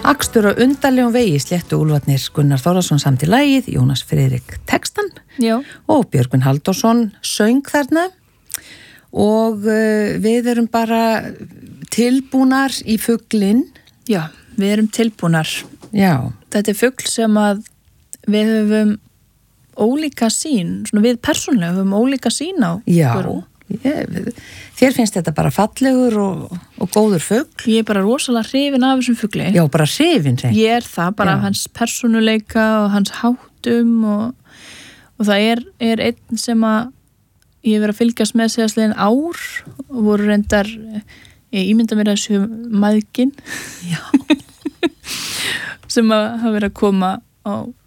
Akstur á undarlegum vegi sléttu úlfarnir Gunnar Þórðarson samdi lagið, Jónas Friðrik textan og Björgvin Halldórsson söng þarna og við erum bara tilbúnar í fuglinn. Já, við erum tilbúnar. Já. Þetta fugl sem að við höfum ólíka sýn, svona við persónulega höfum ólíka sýn á. Já, þér finnst þetta bara fallegur og góður fugl. Ég bara rosalega hrifin af þessum fugli. Já, bara hrifin. Ég það, bara hans persónuleika og hans háttum og það er einn sem að ég hef verið að fylgjast með síðastliðin ár og voru reyndar, ég ímynda mér þessu mæðgin sem að hafa verið að koma á